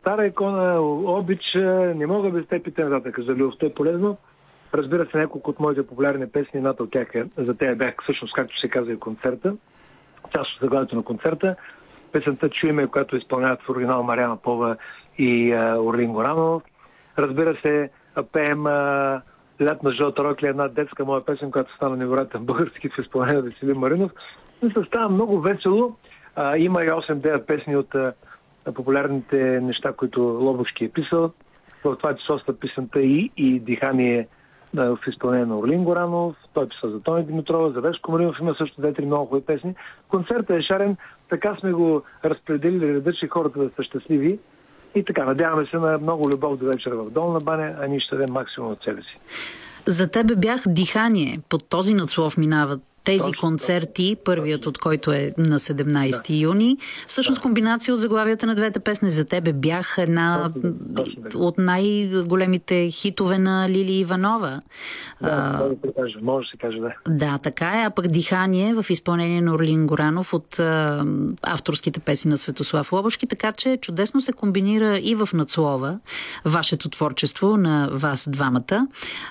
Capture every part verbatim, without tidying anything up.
стара икона, обич, не мога без теб и т.н. За любовта е полезно. Разбира се, няколко от моите популярни песни, едната от тях е, за тея бях всъщност, както се казва и концерта. Част от заглавието на концерта. Песента "Чуеме", която изпълняват в оригинал Мариана Пова и а, Орлин Горанов. Разбира се, пеем а, "Лят на жълта рокля", една детска моя песен, която стана невероятен български в изпълнение на Веселин Маринов. Мисля, става много весело. А, има и осем-девет песни от а, популярните неща, които Лобушки е писал. В това число са песента и, и "Дихание" в изпълнение на Орлин Горанов. Той писал за Тони Димитрова, за Веско Маринов, има също две-три много хубави песни. Концертът е шарен, така сме го разпределили, реда, че хората да са щастливи. И така, надяваме се на много любов до вечера в Долна баня, а ние ще дадем максимум от себе си. За тебе бях "Дихание". Под този надслов минават тези точно, концерти, точно, първият точно. от който е на седемнайсети юни. Всъщност да. комбинация от заглавията на двете песни. "За тебе бях" една точно, точно. от най-големите хитове на Лили Иванова. Да, а, може да се каже, може да се каже, да. Да, така е. А пък "Дихание" в изпълнение на Орлин Горанов от а, авторските песни на Светослав Лобушки, така че чудесно се комбинира и в надслова вашето творчество на вас двамата.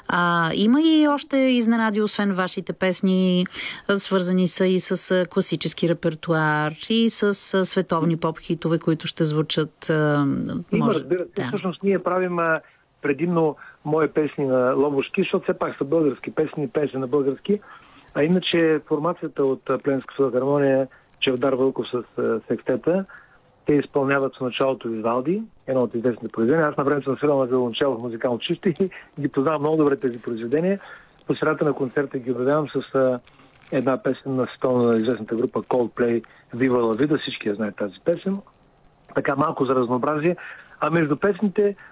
А, има и още изненади, освен вашите песни, свързани са и с класически репертуар, и с световни поп-хитове, които ще звучат. Има, може... разбира се. Да. Всъщност ние правим а, предимно мои песни на Лобушки, защото все пак са български песни, песни на български. А иначе формацията от Плевенска филхармония, Чавдар Вълков с а, секстета, те изпълняват в началото Вивалди, едно от известните произведения. Аз на времето съм свирал на виолончело в музикално училище и ги познавам много добре тези произведения. По средата на концерта ги обявявам с а, една песен на световно известната група Coldplay, "Viva la Vida", всички я знаят тази песен. Така малко за разнообразие. А между песните